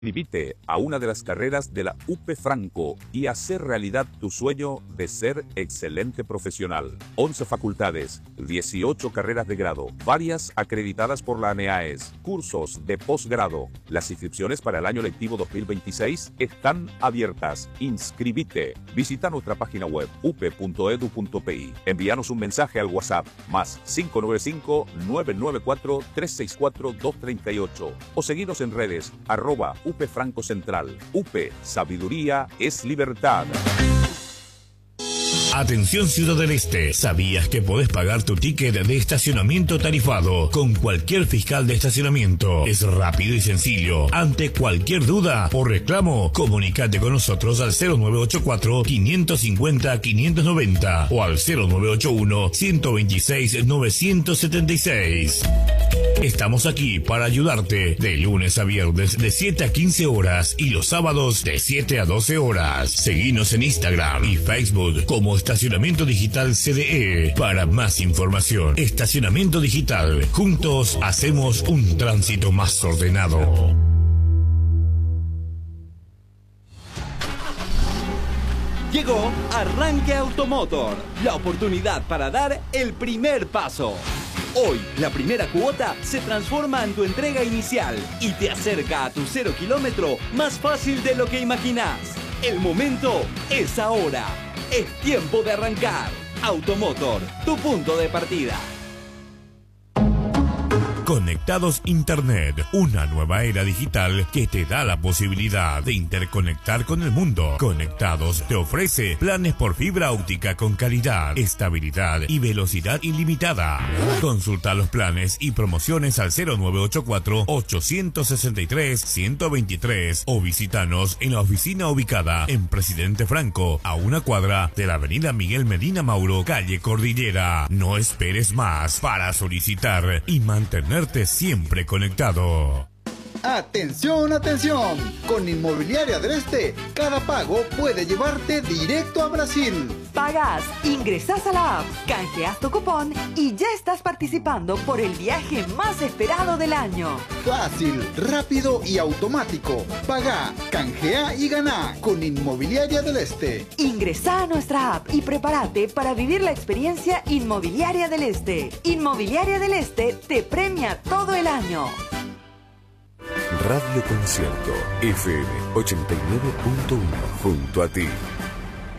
Inscríbete a una de las carreras de la UP Franco y hacer realidad tu sueño de ser excelente profesional. 11 facultades, 18 carreras de grado, varias acreditadas por la ANEAES, cursos de posgrado. Las inscripciones para el año lectivo 2026 están abiertas. Inscríbete. Visita nuestra página web up.edu.pi. Envíanos un mensaje al WhatsApp más 595-994-364-238 o seguinos en redes @UP Franco Central. UP, sabiduría es libertad. Atención Ciudad del Este, ¿sabías que podés pagar tu ticket de estacionamiento tarifado con cualquier fiscal de estacionamiento? Es rápido y sencillo. Ante cualquier duda o reclamo, comunicate con nosotros al 0984-550-590 o al 0981-126-976. Estamos aquí para ayudarte de lunes a viernes de 7 a 15 horas y los sábados de 7 a 12 horas. Seguinos en Instagram y Facebook como Estacionamiento Digital CDE. Para más información, Estacionamiento Digital. Juntos hacemos un tránsito más ordenado. Llegó Arranque Automotor, la oportunidad para dar el primer paso. Hoy, la primera cuota se transforma en tu entrega inicial y te acerca a tu 0 kilómetro más fácil de lo que imaginás. El momento es ahora. Es tiempo de arrancar. Automotor, tu punto de partida. Conectados Internet, una nueva era digital que te da la posibilidad de interconectar con el mundo. Conectados te ofrece planes por fibra óptica con calidad, estabilidad y velocidad ilimitada. Consulta los planes y promociones al 0984-863-123 o visítanos en la oficina ubicada en Presidente Franco, a una cuadra de la avenida Miguel Medina Mauro, calle Cordillera. No esperes más para solicitar y mantenerte siempre conectado. ¡Atención, atención! Con Inmobiliaria del Este, cada pago puede llevarte directo a Brasil. Pagás, ingresás a la app, canjeas tu cupón y ya estás participando por el viaje más esperado del año. Fácil, rápido y automático. Pagá, canjea y ganá con Inmobiliaria del Este. Ingresá a nuestra app y prepárate para vivir la experiencia Inmobiliaria del Este. Inmobiliaria del Este te premia todo el año. Radio Concierto FM 89.1 junto a ti.